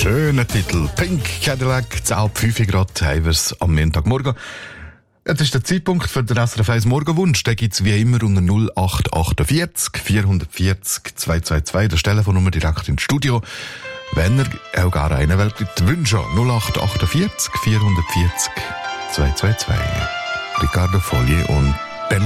Schöner Titel. Pink Cadillac, 10:05 Grad, haben wir es am Montagmorgen. Jetzt ist der Zeitpunkt für den SRF 1 Morgenwunsch. Den gibt's wie immer unter 0848 440 222. Der Telefonnummer direkt ins Studio. Wenn ihr auch gar einen wollt, wünschen 0848 440 222. Ricardo Fogli und